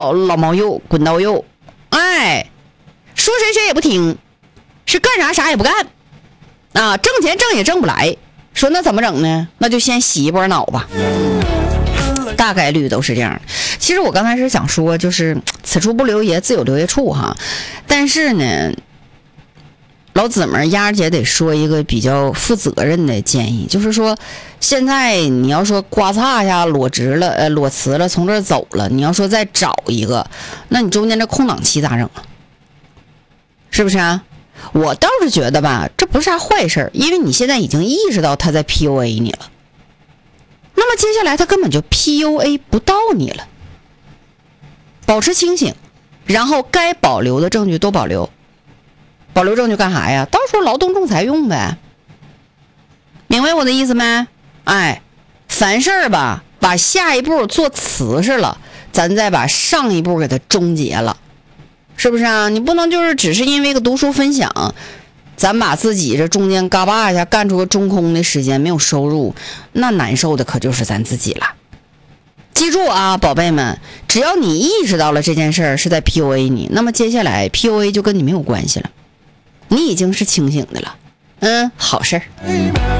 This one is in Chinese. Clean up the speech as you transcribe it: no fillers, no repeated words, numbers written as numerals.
老毛幼滚刀幼，哎，说谁谁也不听，是干啥啥也不干啊，挣钱挣也挣不来。说那怎么整呢？那就先洗一波脑吧，大概率都是这样。其实我刚才是想说，就是此处不留爷自有留爷处哈，但是呢，老姊们丫姐得说一个比较负责任的建议，就是说现在你要说刮擦一下裸辞了从这儿走了，你要说再找一个，那你中间这空档期咋整啊？是不是啊？我倒是觉得吧，这不是啥坏事，因为你现在已经意识到他在 PUA 你了，那么接下来他根本就 PUA 不到你了。保持清醒，然后该保留的证据都保留。保留证据干啥呀？到时候劳动仲裁用呗。明白我的意思没？哎，凡事吧，把下一步做瓷实了，咱再把上一步给它终结了，是不是啊？你不能就是只是因为个读书分享，咱把自己这中间嘎巴一下干出个中空的时间，没有收入，那难受的可就是咱自己了。记住啊，宝贝们，只要你意识到了这件事儿是在 PUA 你，那么接下来 PUA 就跟你没有关系了，你已经是清醒的了。好事儿。